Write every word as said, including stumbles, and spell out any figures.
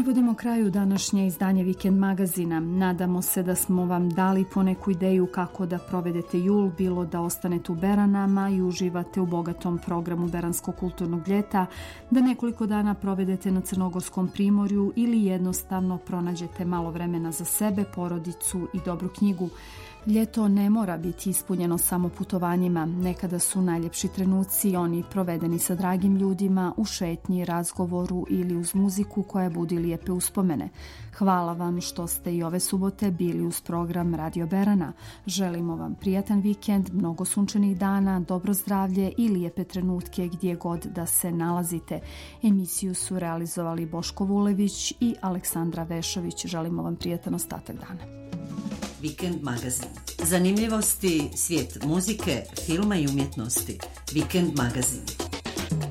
Privodimo kraju današnje izdanje Vikend magazina. Nadamo se da smo vam dali poneku ideju kako da provedete jul, bilo da ostanete u Beranama i uživate u bogatom programu Beranskog kulturnog ljeta, da nekoliko dana provedete na Crnogorskom primorju ili jednostavno pronađete malo vremena za sebe, porodicu i dobru knjigu. Ljeto ne mora biti ispunjeno samo putovanjima. Nekada su najljepši trenuci oni provedeni sa dragim ljudima, u šetnji, razgovoru ili uz muziku koja budi lijepe uspomene. Hvala vam što ste i ove subote bili uz program Radio Berana. Želimo vam prijatan vikend, mnogo sunčanih dana, dobro zdravlje i lijepe trenutke gdje god da se nalazite. Emisiju su realizovali Boško Vulević i Aleksandra Vešović. Želimo vam prijatan ostatak dana. Vikend magazin. Zanimljivosti, svijet muzike, filma i umjetnosti. Vikend magazin.